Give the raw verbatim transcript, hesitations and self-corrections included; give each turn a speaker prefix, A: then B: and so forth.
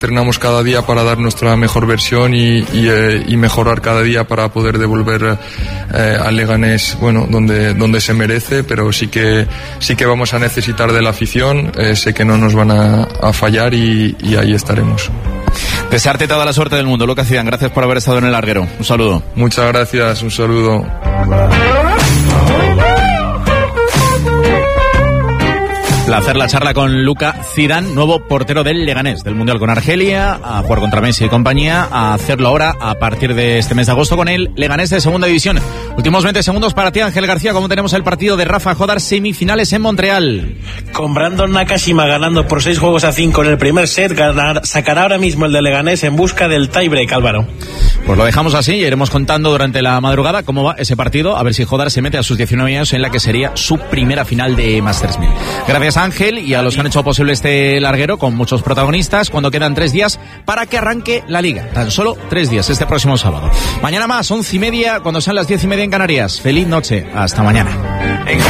A: Entrenamos cada día para dar nuestra mejor versión y, y, eh, y mejorar cada día para poder devolver eh, al Leganés, bueno, donde, donde se merece, pero sí que, sí que vamos a necesitar de la afición, eh, sé que no nos van a, a fallar y, y ahí estaremos.
B: Desearte toda la suerte del mundo, Lucas Zidane, gracias por haber estado en el larguero, un saludo.
A: Muchas gracias, un saludo.
B: Placer la charla con Lucas Zidane, nuevo portero del Leganés, del Mundial con Argelia, a jugar contra Messi y compañía, a hacerlo ahora a partir de este mes de agosto con el Leganés de Segunda División. Últimos veinte segundos para ti, Ángel García, ¿cómo tenemos el partido de Rafa Jodar, semifinales en Montreal?
C: Con Brandon Nakashima ganando por seis juegos a cinco en el primer set, ganar, sacará ahora mismo el de Leganés en busca del tiebreak, Álvaro.
B: Pues lo dejamos así y iremos contando durante la madrugada cómo va ese partido, a ver si Jodar se mete a sus diecinueve años en la que sería su primera final de Masters mil. Gracias, Ángel, y a los que han hecho posible este larguero con muchos protagonistas cuando quedan tres días para que arranque la Liga. Tan solo tres días este próximo sábado. Mañana más, once y media, cuando sean las diez y media en Canarias. Feliz noche. Hasta mañana.